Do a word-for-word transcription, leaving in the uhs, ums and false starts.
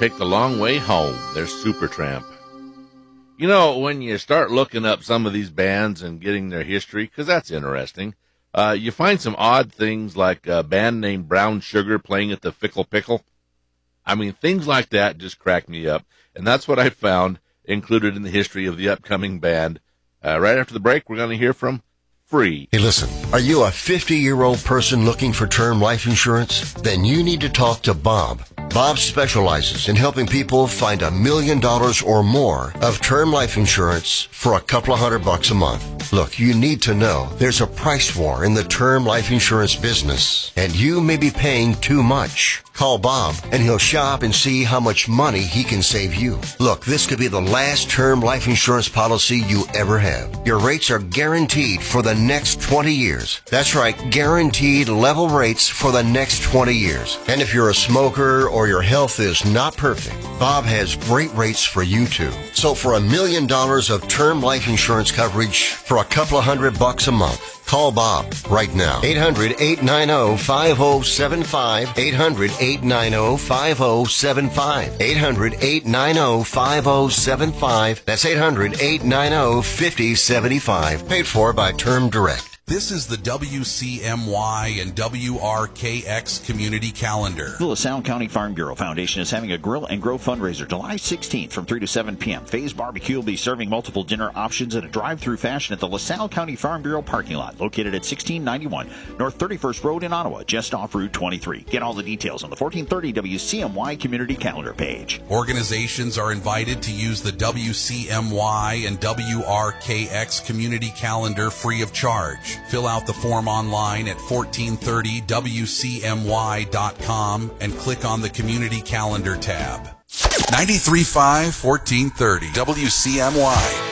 take the long way home. There's Supertramp. You know, when you start looking up some of these bands and getting their history, because that's interesting, uh, you find some odd things like a band named Brown Sugar playing at the Fickle Pickle. I mean, things like that just crack me up. And that's what I found included in the history of the upcoming band. Uh, right after the break, we're going to hear from Free. Hey, listen, are you a fifty-year-old person looking for term life insurance? Then you need to talk to Bob. Bob specializes in helping people find a million dollars or more of term life insurance for a couple of hundred bucks a month. Look, you need to know there's a price war in the term life insurance business, and you may be paying too much. Call Bob, and he'll shop and see how much money he can save you. Look, this could be the last term life insurance policy you ever have. Your rates are guaranteed for the next twenty years. That's right, guaranteed level rates for the next twenty years. And if you're a smoker or your health is not perfect, Bob has great rates for you too. So for a million dollars of term life insurance coverage for a couple of hundred bucks a month, call Bob right now. eight hundred, eight nine zero, five zero seven five. eight hundred, eight nine zero, five zero seven five. eight hundred, eight nine zero, five zero seven five. That's eight hundred, eight nine zero, five zero seven five. Paid for by Term Direct. This is the W C M Y and W R K X Community Calendar. The LaSalle County Farm Bureau Foundation is having a Grill and Grow fundraiser July sixteenth from three to seven p.m. Faye's Barbecue will be serving multiple dinner options in a drive-through fashion at the LaSalle County Farm Bureau parking lot located at sixteen ninety-one North thirty-first Road in Ottawa, just off Route twenty-three. Get all the details on the fourteen thirty W C M Y Community Calendar page. Organizations are invited to use the W C M Y and W R K X Community Calendar free of charge. Fill out the form online at fourteen thirty W C M Y dot com and click on the Community Calendar tab. ninety-three point five, fourteen thirty W C M Y.